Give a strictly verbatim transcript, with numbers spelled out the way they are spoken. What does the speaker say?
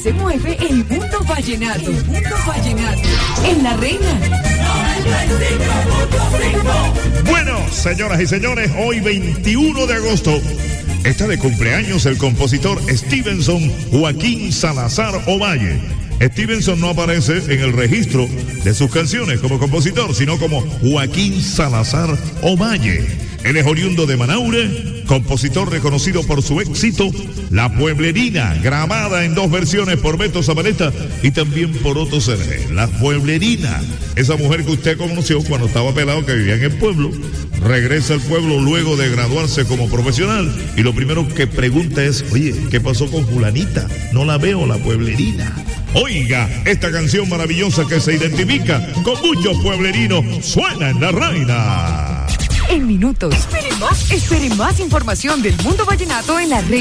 se mueve el mundo vallenato. El mundo vallenato. En La Reina. Bueno, señoras y señores, hoy veintiuno de agosto está de cumpleaños el compositor Stevenson Joaquín Salazar Ovalle. Stevenson no aparece en el registro de sus canciones como compositor, sino como Joaquín Salazar Ovalle. Él es oriundo de Manaure, compositor reconocido por su éxito La Pueblerina, grabada en dos versiones por Beto Zabaleta y también por Otto Serge. La Pueblerina, esa mujer que usted conoció cuando estaba pelado, que vivía en el pueblo, regresa al pueblo luego de graduarse como profesional y lo primero que pregunta es, oye, ¿qué pasó con fulanita? No la veo, la Pueblerina. Oiga, esta canción maravillosa que se identifica con muchos pueblerinos suena en La Reina. En minutos. Espere más, espere más información del mundo vallenato en La Reina.